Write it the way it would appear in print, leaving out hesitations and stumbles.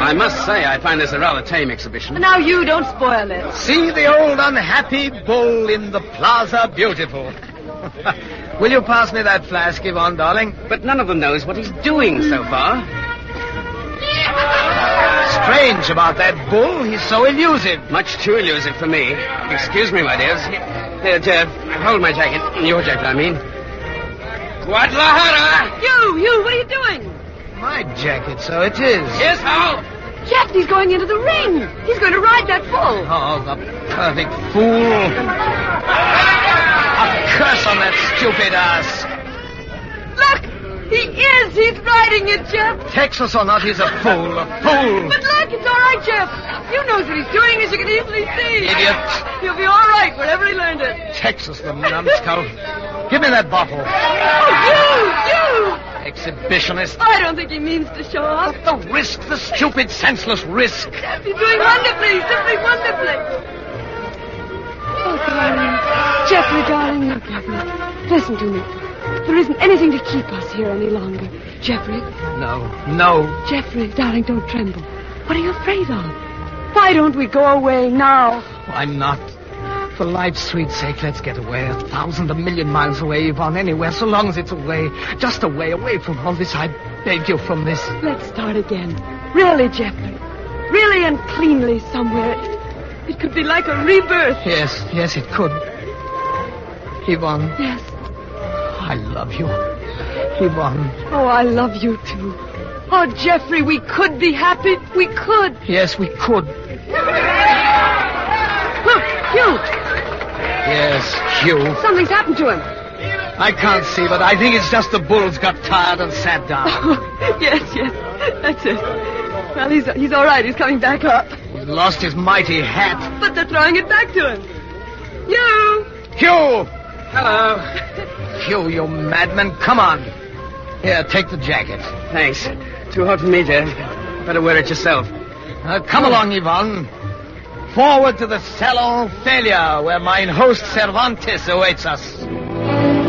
I must say, I find this a rather tame exhibition. Now you don't spoil it. See the old unhappy bull in the Plaza Beautiful. Will you pass me that flask, Yvonne, darling? But none of them knows what he's doing so far. Strange about that bull. He's so elusive. Much too elusive for me. Excuse me, my dears. Here, Jeff, hold my jacket. Your jacket, I mean. Guadalajara! You, what are you doing? My jacket, so it is. Yes, Hal? Jeff, he's going into the ring. He's going to ride that bull. Oh, the perfect fool. A curse on that stupid ass. Look, he is. He's riding it, Jeff. Texas or not, he's a fool. A fool. But look, it's all right, Jeff. You knows what he's doing, as you can easily see. Idiot. He'll be all right wherever he learned it. Texas, the numbskull. Give me that bottle. Oh, you! Exhibitionist. I don't think he means to show off. But the risk, the stupid, senseless risk. Jeff, you're doing wonderfully, simply wonderfully. Oh, darling. Jeffrey, darling, look at me. Listen to me. There isn't anything to keep us here any longer. Jeffrey. No. Jeffrey, darling, don't tremble. What are you afraid of? Why don't we go away now? Why not? For life's sweet sake, let's get away. 1,000, 1,000,000 miles away, Yvonne, anywhere, so long as it's away. Just away from all this. I beg you from this. Let's start again. Really, Jeffrey. Really and cleanly somewhere. It could be like a rebirth. Yes, it could. Yvonne. Yes. I love you. Yvonne. Oh, I love you, too. Oh, Jeffrey, we could be happy. We could. Yes, we could. Look, Hugh. Yes, Hugh. Something's happened to him. I can't see, but I think it's just the bulls got tired and sat down. Oh, yes. That's it. Well, he's all right. He's coming back up. He lost his mighty hat. But they're throwing it back to him. Hugh! Hello. Hugh, you madman. Come on. Here, take the jacket. Thanks. Too hot for me, Jeff. Better wear it yourself. Come along, Yvonne. Forward to the Salon Failure, where mine host Cervantes awaits us.